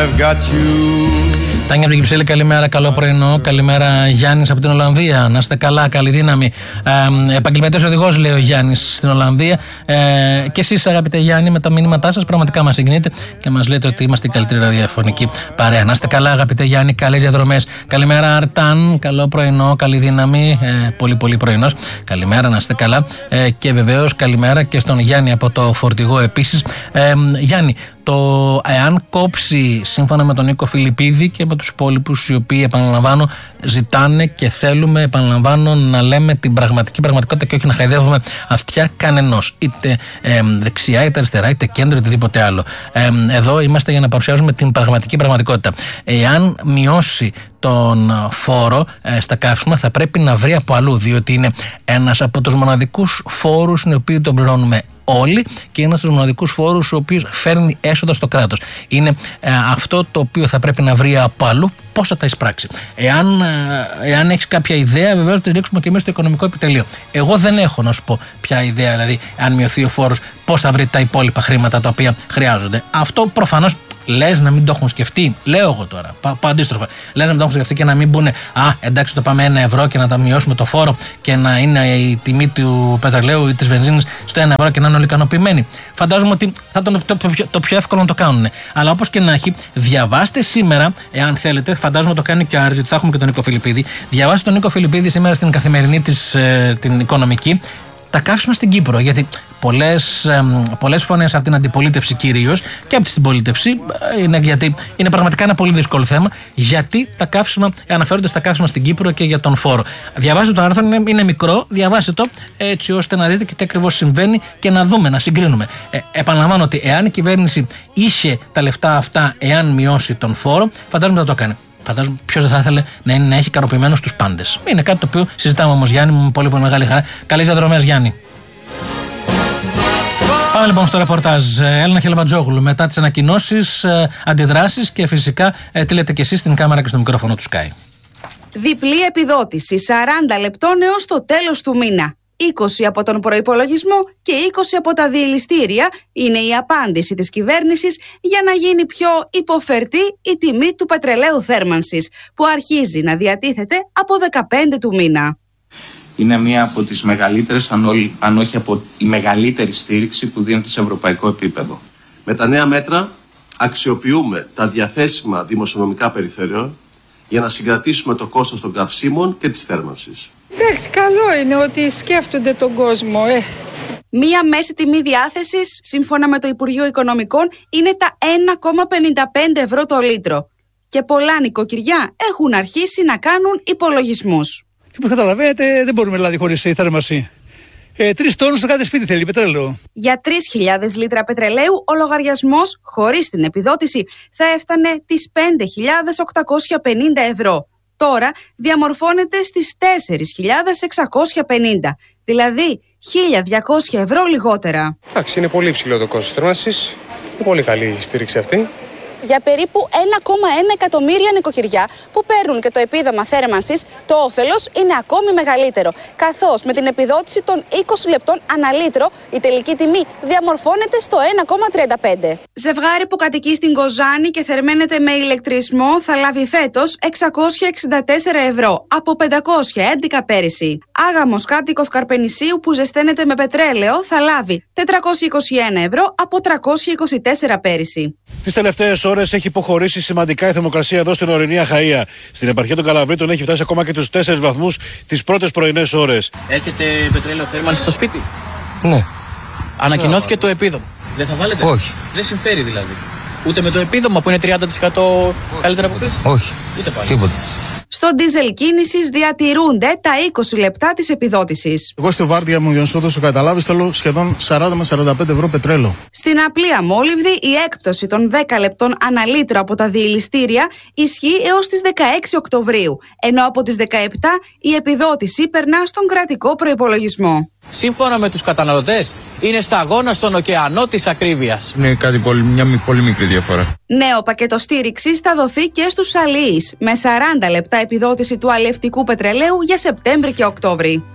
I've got you. Τάνια από την Κυψέλη, καλημέρα, καλό πρωινό. Καλημέρα, Γιάννης από την Ολλανδία. Να είστε καλά, καλή δύναμη. Επαγγελματίας οδηγός, λέει ο Γιάννης στην Ολλανδία. Και εσείς, αγαπητέ Γιάννη, με τα μηνύματά σας πραγματικά μας συγκινείτε και μας λέτε ότι είμαστε η καλύτερη ραδιοφωνική παρέα. Να είστε καλά, αγαπητέ Γιάννη, καλές διαδρομές. Καλημέρα, Αρτάν, καλό πρωινό, καλή δύναμη. Πολύ πρωινός. Καλημέρα, να είστε καλά. Και βεβαίως καλημέρα και στον Γιάννη από το φορτηγό επίσης. Γιάννη, το εάν κόψει σύμφωνα με τον Νίκο Φιλιππίδη και με τους υπόλοιπους οι οποίοι, επαναλαμβάνω, ζητάνε και θέλουμε, επαναλαμβάνω, να λέμε την πραγματικότητα και όχι να χαϊδεύουμε αυτιά κανενός, είτε δεξιά είτε αριστερά είτε κέντρο είτε οτιδήποτε άλλο. Εδώ είμαστε για να παρουσιάζουμε την πραγματικότητα. Εάν μειώσει τον φόρο στα καύσιμα, θα πρέπει να βρει από αλλού, διότι είναι ένας από τους μοναδικούς φόρους οι οποίοι τον πληρώνουμε όλοι και είναι ένας από τους μοναδικούς φόρους ο οποίος φέρνει έσοδα στο κράτος. Είναι αυτό το οποίο θα πρέπει να βρει από αλλού πώς θα τα εισπράξει. Εάν έχεις κάποια ιδέα, βεβαίως τη ρίξουμε και εμείς στο οικονομικό επιτελείο. Εγώ δεν έχω να σου πω ποια ιδέα, δηλαδή, αν μειωθεί ο φόρος, πώς θα βρει τα υπόλοιπα χρήματα τα οποία χρειάζονται. Αυτό προφανώς λες να μην το έχουν σκεφτεί. Λέω εγώ τώρα, αντίστροφα. Λες να μην το έχουν σκεφτεί και να μην πούνε εντάξει, το πάμε 1 ευρώ και να τα μειώσουμε το φόρο και να είναι η τιμή του πετρελαίου ή της βενζίνης στο 1 ευρώ και να είναι όλοι ικανοποιημένοι. Φαντάζομαι ότι θα ήταν το πιο εύκολο να το κάνουν. Αλλά όπως και να έχει, διαβάστε σήμερα, εάν θέλετε, φαντάζομαι το κάνει και ο Άρης, ότι θα έχουμε και τον Νίκο Φιλιππίδη. Διαβάστε τον Νίκο Φιλιππίδη σήμερα στην καθημερινή της, την οικονομική, τα καύσιμα στην Κύπρο. Γιατί πολλές φωνές από την αντιπολίτευση κυρίως και από την συμπολίτευση γιατί είναι πραγματικά ένα πολύ δύσκολο θέμα. Γιατί τα καύσιμα, αναφέρονται στα καύσιμα στην Κύπρο και για τον φόρο. Διαβάστε το άρθρο, είναι μικρό, διαβάστε το έτσι ώστε να δείτε και τι ακριβώς συμβαίνει και να δούμε, να συγκρίνουμε. Επαναλαμβάνω ότι εάν η κυβέρνηση είχε τα λεφτά αυτά, εάν μειώσει τον φόρο, φαντάζομαι θα το έκανε. Φαντάζομαι ποιος δεν θα ήθελε να έχει ικανοποιημένους τους πάντες. Είναι κάτι το οποίο συζητάμε όμως, Γιάννη, με πολύ μεγάλη χαρά. Καλές διαδρομές, Γιάννη. Πάμε λοιπόν στο ρεπορτάζ. Έλληνα Χελβατζόγλου, μετά τις ανακοινώσεις, αντιδράσεις και φυσικά τι λέτε και εσείς στην κάμερα και στο μικρόφωνο του Sky. Διπλή επιδότηση 40 λεπτών έως το τέλος του μήνα. 20 από τον προϋπολογισμό και 20 από τα διελιστήρια είναι η απάντηση της κυβέρνησης για να γίνει πιο υποφερτή η τιμή του πετρελαίου θέρμανσης, που αρχίζει να διατίθεται από 15 του μήνα. Είναι μία από τις μεγαλύτερες, αν όχι από η μεγαλύτερη στήριξη που δίνεται σε ευρωπαϊκό επίπεδο. Με τα νέα μέτρα αξιοποιούμε τα διαθέσιμα δημοσιονομικά περιθώρια για να συγκρατήσουμε το κόστος των καυσίμων και της θέρμανσης. Εντάξει, καλό είναι ότι σκέφτονται τον κόσμο. Μία μέση τιμή διάθεσης, σύμφωνα με το Υπουργείο Οικονομικών, είναι τα 1,55 ευρώ το λίτρο. Και πολλά νοικοκυριά έχουν αρχίσει να κάνουν υπολογισμούς. Και όπως καταλαβαίνετε, δεν μπορούμε δηλαδή χωρίς θέρμανση. 3 τόνους στο κάθε σπίτι θέλει πετρέλαιο. Για 3.000 λίτρα πετρελαίου, ο λογαριασμός, χωρίς την επιδότηση, θα έφτανε τις 5.850 ευρώ. Τώρα διαμορφώνεται στις 4.650, δηλαδή 1.200 ευρώ λιγότερα. Εντάξει, είναι πολύ υψηλό το κόστος θέρμανσης, είναι πολύ καλή η στήριξη αυτή. Για περίπου 1,1 εκατομμύρια νοικοκυριά που παίρνουν και το επίδομα θέρμανσης, το όφελος είναι ακόμη μεγαλύτερο. Καθώς με την επιδότηση των 20 λεπτών ανά λίτρο, η τελική τιμή διαμορφώνεται στο 1,35. Ζευγάρι που κατοικεί στην Κοζάνη και θερμαίνεται με ηλεκτρισμό θα λάβει φέτος 664 ευρώ από 511 πέρυσι. Άγαμος κάτοικος Καρπενησίου που ζεσταίνεται με πετρέλαιο θα λάβει 421 ευρώ από 324 πέρυσι. Τις τελευταίες ώρες έχει υποχωρήσει σημαντικά η θερμοκρασία εδώ στην ορεινή Αχαΐα. Στην επαρχία των Καλαβρίτων έχει φτάσει ακόμα και τους 4 βαθμούς τις πρώτες πρωινές ώρες. Έχετε πετρέλαιο θέρμανση στο σπίτι? Ναι. Ανακοινώθηκε το επίδομα. Δεν θα βάλετε? Όχι. Δεν συμφέρει δηλαδή. Ούτε με το επίδομα που είναι 30% καλύτερα από πέρσι? Όχι. Ούτε πάλι. Τίποτα. Στο ντίζελ κίνησης διατηρούνται τα 20 λεπτά της επιδότησης. Εγώ στη βάρδια μου, για να σου δώσω καταλάβεις, θέλω σχεδόν 40 με 45 ευρώ πετρέλαιο. Στην απλή αμόλυβδη, η έκπτωση των 10 λεπτών ανά λίτρο από τα διελιστήρια ισχύει έως τις 16 Οκτωβρίου, ενώ από τις 17 η επιδότηση περνά στον κρατικό προϋπολογισμό. Σύμφωνα με τους καταναλωτές, είναι σταγόνα στον ωκεανό της ακρίβειας. Είναι μια πολύ μικρή διαφορά. Νέο πακέτο στήριξης θα δοθεί και στους αλλοίς, με 40 λεπτά επιδότηση του αλλιευτικού πετρελαίου για Σεπτέμβρη και Οκτώβρη.